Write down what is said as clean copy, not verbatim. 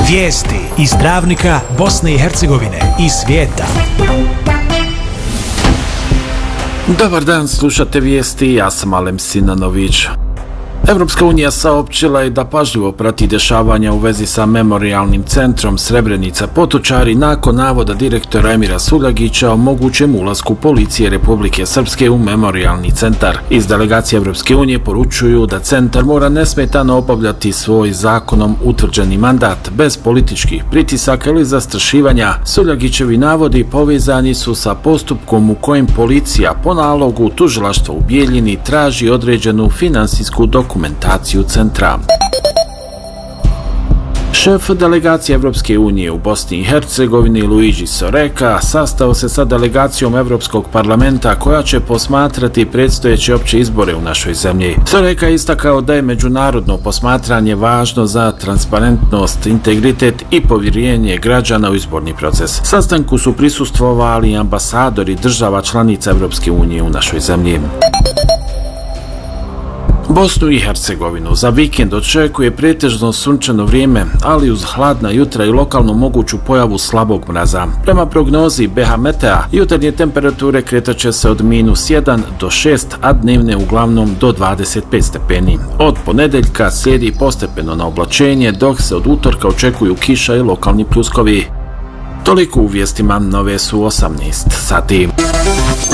Vijesti iz Travnika, Bosne i Hercegovine i svijeta. Dobar dan, slušate vijesti, ja sam Alem Sinanović. Evropska unija saopćila je da pažljivo prati dešavanja u vezi sa memorijalnim centrom Srebrenica Potočari nakon navoda direktora Emira Suljagića o mogućem ulasku policije Republike Srpske u memorijalni centar. Iz delegacije Evropske unije poručuju da centar mora nesmetano obavljati svoj zakonom utvrđeni mandat bez političkih pritisaka ili zastrašivanja. Suljagićevi navodi povezani su sa postupkom u kojem policija po nalogu tužilaštva u Bijeljini traži određenu finansijsku dokumentaciju centra. Šef delegacije Evropske unije u Bosni i Hercegovini Luigi Soreka sastao se sa delegacijom Evropskog parlamenta koja će posmatrati predstojeće opće izbore u našoj zemlji. Soreka je istakao da je međunarodno posmatranje važno za transparentnost, integritet i povjerenje građana u izborni proces. Sastanku su prisustvovali ambasadori država članica Evropske unije u našoj zemlji. Bosnu i Hercegovinu za vikend očekuje pretežno sunčano vrijeme, ali uz hladna jutra i lokalno moguću pojavu slabog mraza. Prema prognozi BH Metea, jutarnje temperature kretaće se od -1 do 6, a dnevne uglavnom do 25 stepeni. Od ponedeljka slijedi postepeno na oblačenje, dok se od utorka očekuju kiša i lokalni pljuskovi. Toliko u vijestima, nove su 18 sati.